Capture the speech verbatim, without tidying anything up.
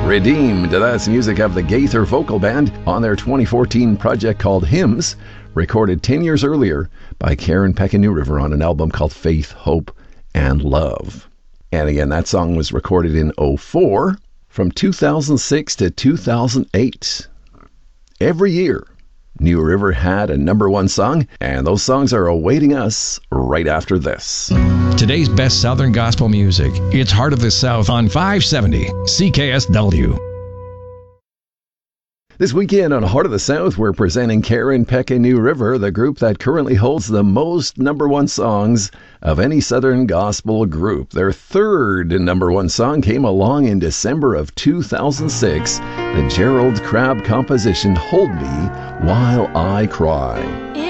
Redeemed, that's music of the Gaither Vocal Band on their twenty fourteen project called Hymns, recorded ten years earlier by Karen Peck and New River on an album called Faith, Hope, and Love. And again, that song was recorded in oh four, from two thousand six to two thousand eight. Every year, New River had a number one song, and those songs are awaiting us right after this. Today's best Southern gospel music. It's Heart of the South on five seventy C K S W. This weekend on Heart of the South, we're presenting Karen Peck and New River, the group that currently holds the most number one songs of any Southern gospel group. Their third number one song came along in December of two thousand six, the Gerald Crabb composition, Hold Me While I Cry.